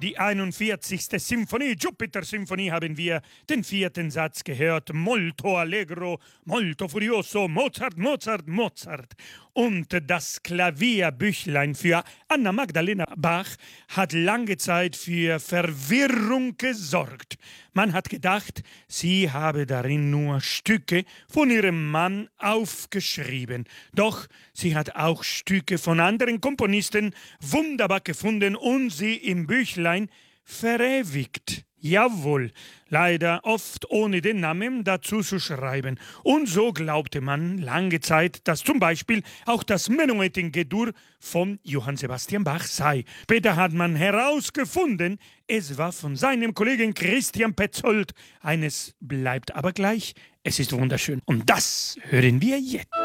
die 41. Symphonie, Jupiter-Symphonie, haben wir den 4. Satz gehört. Molto allegro, molto furioso, Mozart, Mozart, Mozart. Und das Klavierbüchlein für Anna Magdalena Bach hat lange Zeit für Verwirrung gesorgt. Man hat gedacht, sie habe darin nur Stücke von ihrem Mann aufgeschrieben. Doch sie hat auch Stücke von anderen Komponisten wunderbar gefunden und sie im Büchlein verewigt. Jawohl, leider oft ohne den Namen dazu zu schreiben. Und so glaubte man lange Zeit, dass zum Beispiel auch das Menuettengedur von Johann Sebastian Bach sei. Später hat man herausgefunden, es war von seinem Kollegen Christian Petzold. Eines bleibt aber gleich, es ist wunderschön. Und das hören wir jetzt.